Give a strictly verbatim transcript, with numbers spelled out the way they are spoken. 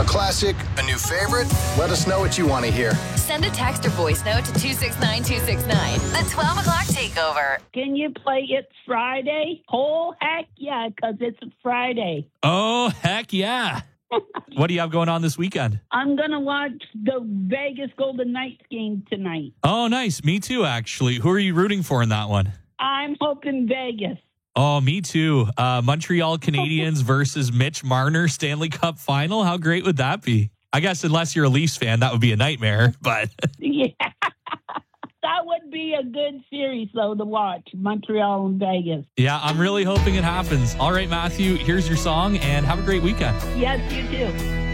classic, a new favorite? Let us know what you want to hear. Send a text or voice note to two six nine two six nine. The twelve o'clock takeover. Can you play It's Friday? Oh, heck yeah, because it's a Friday. Oh, heck yeah. What do you have going on this weekend? I'm going to watch the Vegas Golden Knights game tonight. Oh, nice. Me too, actually. Who are you rooting for in that one? I'm hoping Vegas. Oh, me too. Uh, Montreal Canadiens versus Mitch Marner Stanley Cup final. How great would that be? I guess unless you're a Leafs fan, that would be a nightmare. But yeah, that would be a good series, though, to watch, Montreal and Vegas. Yeah, I'm really hoping it happens. All right, Matthew, here's your song, and have a great weekend. Yes, you too.